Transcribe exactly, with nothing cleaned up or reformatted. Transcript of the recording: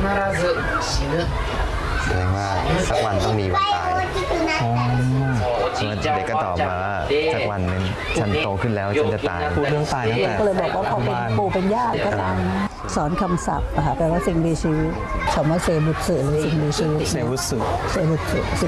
ず死ぬแสดงว่าสักวันต้องมีวันตายเด็กก็ตอบมาว่าสักวันหนึ่งฉันโตขึ้นแล้วฉันจะตายพูดเรื่องตายตั้งแต่ก็เลยบอกว่าพอเป็นปู่เป็นย่าก็ตามสอนคำศัพท์ค่ะแปลว่าสิ่งมีชีวิตคำว่าเซบุตสึหรือสิ่งมีชีวิตเซวุสึเซบุตสึ